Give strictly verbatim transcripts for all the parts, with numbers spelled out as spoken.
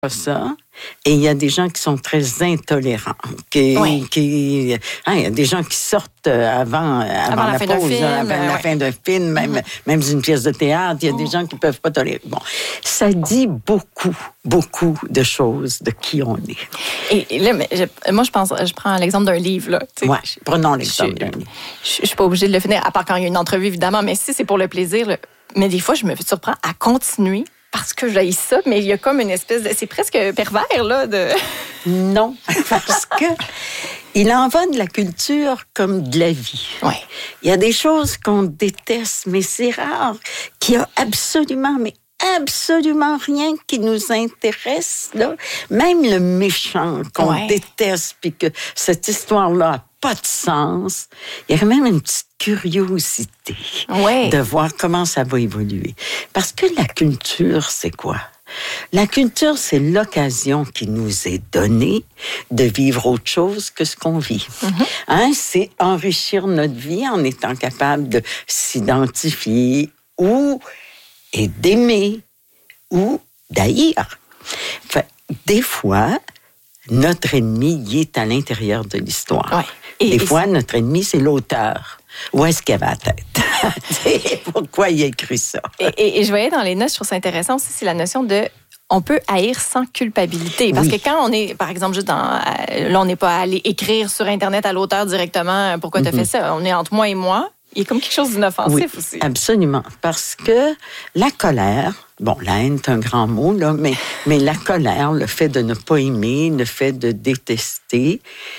ça. Et il y a des gens qui sont très intolérants. Qui, Oui. qui, hein, il y a des gens qui sortent avant, avant, Avant la la fin d'un pause, film, avant euh, la ouais. fin d'un film, même, mm-hmm. même d'une pièce de théâtre. Il y a des gens qui ne peuvent pas tolérer. Bon, ça dit beaucoup, beaucoup de choses de qui on est. Et, et là, mais je, moi, je pense, je prends l'exemple d'un livre. Là, oui, prenons l'exemple je, d'un livre. Je ne suis pas obligée de le finir, à part quand il y a une entrevue, évidemment, mais si c'est pour le plaisir. Là, mais des fois, je me surprends à continuer parce que j'haïs ça, mais il y a comme une espèce de... C'est presque pervers, là, de... Non, parce que il en va de la culture comme de la vie. Oui. Il y a des choses qu'on déteste, mais c'est rare qu'il y a absolument, mais absolument rien qui nous intéresse, là. Même le méchant qu'on ouais. déteste, puis que cette histoire-là n'a pas de sens, il y a quand même une petite curiosité ouais. de voir comment ça va évoluer. Parce que la culture, c'est quoi? La culture, c'est l'occasion qui nous est donnée de vivre autre chose que ce qu'on vit. Mm-hmm. Hein? C'est enrichir notre vie en étant capable de s'identifier ou et d'aimer ou d'haïr. Enfin, des fois, notre ennemi il est à l'intérieur de l'histoire. Ouais. Et, des et fois, c'est... notre ennemi, c'est l'auteur. Où est-ce qu'il avait la tête? Pourquoi il a écrit ça? Et, et, et je voyais dans les notes, je trouve ça intéressant aussi, c'est la notion de on peut haïr sans culpabilité. Parce oui. que quand on est, par exemple, juste dans... Là, on n'est pas allé écrire sur Internet à l'auteur directement « Pourquoi tu as mm-hmm. fait ça? » On est entre moi et moi. Il y a comme quelque chose d'inoffensif oui, aussi. Absolument. Parce que la colère, bon, la haine est un grand mot, là, mais, mais la colère, le fait de ne pas aimer, le fait de détester,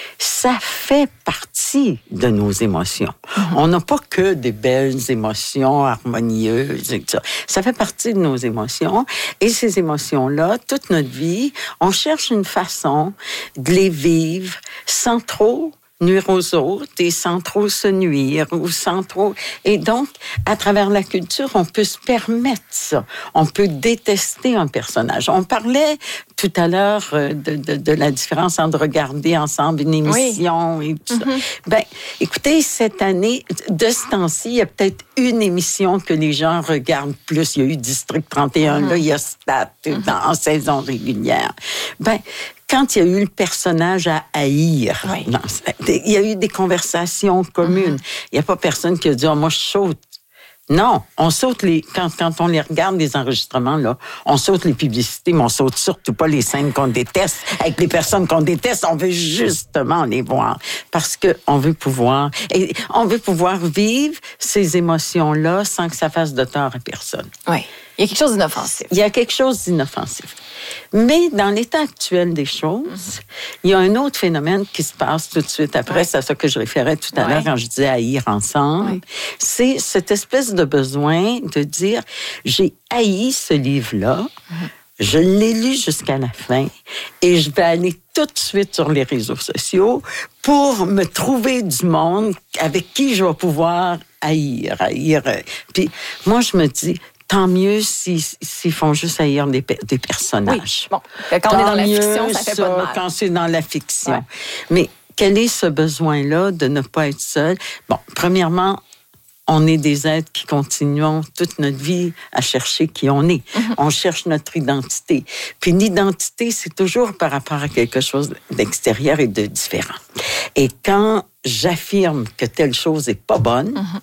ça fait partie de nos émotions. Mm-hmm. On n'a pas que des belles émotions harmonieuses, et ça. Ça fait partie de nos émotions. Et ces émotions-là, toute notre vie, on cherche une façon de les vivre sans trop nuire aux autres et sans trop se nuire ou sans trop... Et donc, à travers la culture, on peut se permettre ça. On peut détester un personnage. On parlait tout à l'heure de, de, de la différence entre regarder ensemble une émission oui. et tout ça. Mm-hmm. Ben, écoutez, cette année, de ce temps-ci, il y a peut-être une émission que les gens regardent plus. Il y a eu District trente et un, mm-hmm. là, il y a Stat mm-hmm. dans, en saison régulière. Ben, quand il y a eu le personnage à haïr, oui. non, il y a eu des conversations communes. Mm-hmm. Il n'y a pas personne qui a dit oh, « moi, je saute ». Non, on saute les... Quand, quand on les regarde, les enregistrements, là, on saute les publicités, mais on saute surtout pas les scènes qu'on déteste. Avec les personnes qu'on déteste, on veut justement les voir. Parce qu'on veut pouvoir... Et on veut pouvoir vivre ces émotions-là sans que ça fasse de tort à personne. Oui. Il y a quelque chose d'inoffensif. Il y a quelque chose d'inoffensif. Mais dans l'état actuel des choses, mm-hmm. il y a un autre phénomène qui se passe tout de suite après. Ouais. C'est à ça que je référais tout à ouais. l'heure quand je disais haïr ensemble. Ouais. C'est cette espèce de besoin de dire, j'ai haï ce livre-là, mm-hmm. je l'ai lu jusqu'à la fin et je vais aller tout de suite sur les réseaux sociaux pour me trouver du monde avec qui je vais pouvoir haïr. haïr. Puis moi, je me dis... Tant mieux s'ils, s'ils font juste haïr des, des personnages. Oui, bon. Quand Tant on est dans la fiction, ça fait ça, pas de mal. Quand c'est dans la fiction. Ouais. Mais quel est ce besoin-là de ne pas être seul? Bon, premièrement, on est des êtres qui continuons toute notre vie à chercher qui on est. Mm-hmm. On cherche notre identité. Puis l'identité, c'est toujours par rapport à quelque chose d'extérieur et de différent. Et quand j'affirme que telle chose est pas bonne, mm-hmm.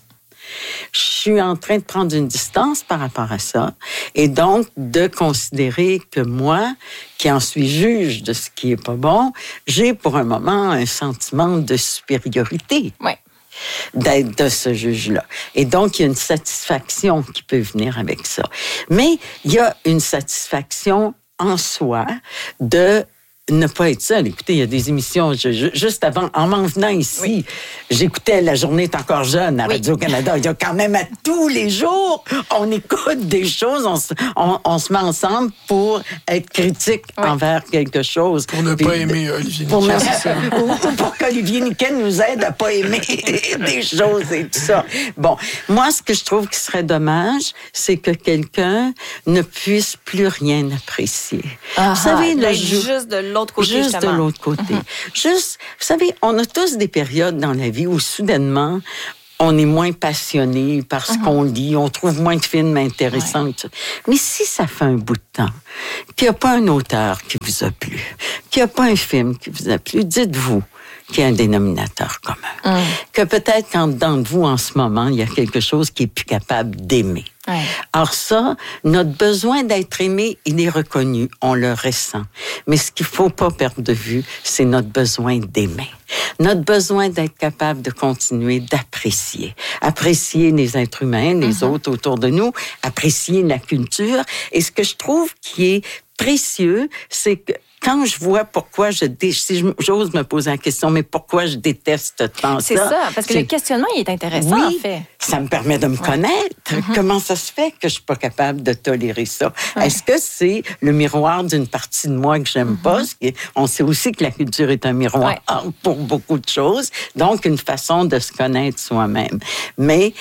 je suis en train de prendre une distance par rapport à ça et donc de considérer que moi, qui en suis juge de ce qui est pas bon, j'ai pour un moment un sentiment de supériorité. Oui. D'être de ce juge-là. Et donc, il y a une satisfaction qui peut venir avec ça. Mais il y a une satisfaction en soi de ne pas être seul. Écoutez, il y a des émissions, je, je, juste avant, en m'en venant ici, oui. j'écoutais La journée est encore jeune à oui. Radio-Canada. Il y a quand même à tous les jours, on écoute des choses, on se, on, on se met ensemble pour être critique oui. envers quelque chose. Pour ne Puis, pas aimer Olivier pour Niquet, ne, c'est ça. ou, ou pour qu'Olivier Niquet nous aide à pas aimer des choses et tout ça. Bon, moi, ce que je trouve qui serait dommage, c'est que quelqu'un ne puisse plus rien apprécier. Ah, vous savez, le jeu... juste de l'autre Côté, Juste justement. de l'autre côté. Mm-hmm. Juste, vous savez, on a tous des périodes dans la vie où soudainement, on est moins passionné par ce Mm-hmm. qu'on lit, on trouve moins de films intéressants. Ouais. Mais si ça fait un bout de temps qu'il n'y a pas un auteur qui vous a plu, qu'il n'y a pas un film qui vous a plu, dites-vous qu'il y a un dénominateur commun. Mm. Que peut-être qu'en dedans de vous, en ce moment, il y a quelque chose qui est plus capable d'aimer. Ouais. Or ça, notre besoin d'être aimé, il est reconnu, on le ressent. Mais ce qu'il ne faut pas perdre de vue, c'est notre besoin d'aimer. Notre besoin d'être capable de continuer d'apprécier. Apprécier les êtres humains, les mm-hmm. autres autour de nous, apprécier la culture. Et ce que je trouve qui est précieux, c'est que quand je vois pourquoi je dé... si j'ose me poser la question, mais pourquoi je déteste tant c'est ça? C'est ça, parce que c'est... le questionnement, il est intéressant, oui, en fait. Ça me permet de me ouais. connaître. Mm-hmm. Comment ça se fait que je suis pas capable de tolérer ça? Ouais. Est-ce que c'est le miroir d'une partie de moi que j'aime mm-hmm. pas? Parce qu'on sait aussi que la culture est un miroir ouais. pour beaucoup de choses. Donc, une façon de se connaître soi-même. Mais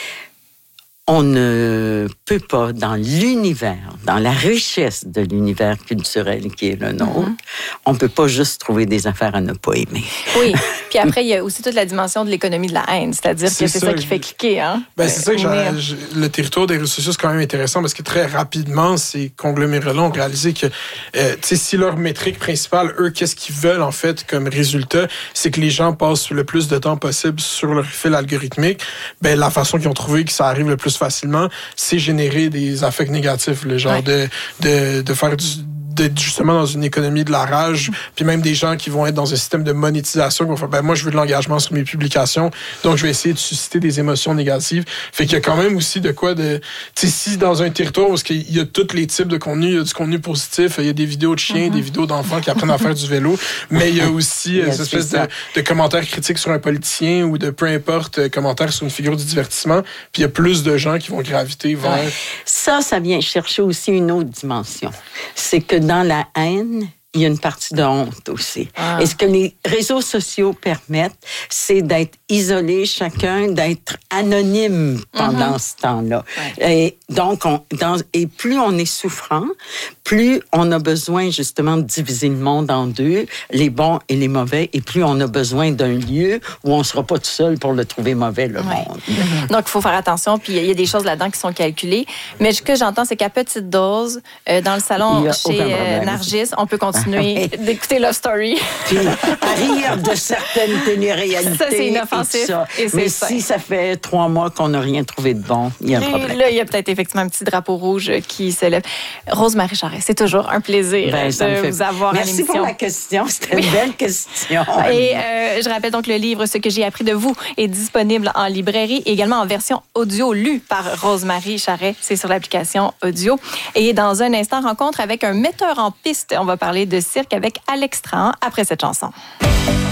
on ne peut pas, dans l'univers, dans la richesse de l'univers culturel qui est le nôtre, mm-hmm. on ne peut pas juste trouver des affaires à ne pas aimer. Oui. Puis après, il y a aussi toute la dimension de l'économie de la haine, c'est-à-dire c'est que c'est ça, ça qui fait cliquer. Hein? Ben, c'est ça que j'ai, j'ai, le territoire des réseaux sociaux, c'est quand même intéressant parce que très rapidement, ces conglomérats-là ont réalisé que euh, si leur métrique principale, eux, qu'est-ce qu'ils veulent en fait comme résultat, c'est que les gens passent le plus de temps possible sur leur fil algorithmique. Ben, la façon qu'ils ont trouvé que ça arrive le plus facilement, c'est générer des affects négatifs, le genre ouais. de, de, de faire du... d'être justement dans une économie de la rage, puis même des gens qui vont être dans un système de monétisation, qui vont faire, ben moi, je veux de l'engagement sur mes publications, donc je vais essayer de susciter des émotions négatives. Fait qu'il y a quand même aussi de quoi de... Tu sais, si dans un territoire où il y a tous les types de contenu, il y a du contenu positif, il y a des vidéos de chiens, mm-hmm. des vidéos d'enfants qui apprennent à faire du vélo, mais il y a aussi yes, cette espèce de, de commentaires critiques sur un politicien ou de peu importe, euh, commentaires sur une figure du divertissement, puis il y a plus de gens qui vont graviter vers... Ouais. Ça, ça vient chercher aussi une autre dimension. C'est que dans la haine, il y a une partie de honte aussi. Ah. Et ce que les réseaux sociaux permettent, c'est d'être isolé chacun, d'être anonyme pendant mm-hmm. ce temps-là. Ouais. Et donc, on, dans, et plus on est souffrant, plus on a besoin justement de diviser le monde en deux, les bons et les mauvais, et plus on a besoin d'un lieu où on ne sera pas tout seul pour le trouver mauvais, le ouais. monde. Mm-hmm. Donc, il faut faire attention, puis il y a des choses là-dedans qui sont calculées. Mais ce que j'entends, c'est qu'à petite dose, euh, dans le salon chez euh, Nargis, on peut continuer d'écouter Love Story. Puis à rire de certaines téléréalités. Ça, c'est inoffensif. Ça. Et c'est Mais fin. Si ça fait trois mois qu'on n'a rien trouvé de bon, il y a un problème. Là, il y a peut-être effectivement un petit drapeau rouge qui se lève. Rose-Marie Charest, c'est toujours un plaisir ben, de fait... vous avoir Merci à l'émission. Merci pour la question. C'était oui. une belle question. Et euh, je rappelle donc le livre « Ce que j'ai appris de vous » est disponible en librairie et également en version audio lue par Rose-Marie Charest. C'est sur l'application audio. Et dans un instant, rencontre avec un metteur en piste. On va parler de cirque avec Alex Trahan après cette chanson.